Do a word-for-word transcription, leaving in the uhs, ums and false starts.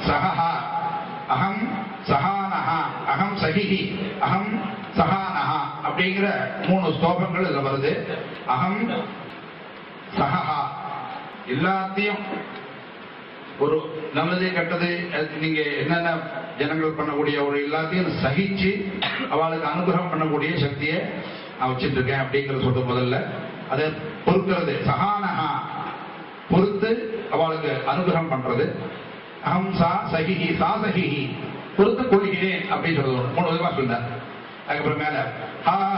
சஹா, அகம் சஹானஹா, அகம் சஹிஹி, அகம் சஹானஹா அப்படிங்கிற மூணு ஸ்லோகங்கள் இதுல வருது. அகம் சஹா, எல்லாத்தையும் ஒரு நல்லது கெட்டது நீங்க என்னென்ன ஜனங்கள் பண்ணக்கூடிய ஒரு எல்லாத்தையும் சகிச்சு அவளுக்கு அனுகிரகம் பண்ணக்கூடிய சக்தியை நான் வச்சுட்டு இருக்கேன் அப்படிங்கிறது சொல்றது முதல்ல. அதை பொறுக்கிறது சஹானஹா, பொறுத்து அவளுக்கு அனுகிரகம் பண்றது. அகம் சா சகிஹி, சா சகிஹி, பொறுத்து கொள்கிறேன் அப்படின்னு சொல்றது மூணு விதமா சொன்னார். அதுக்கப்புறம் மேல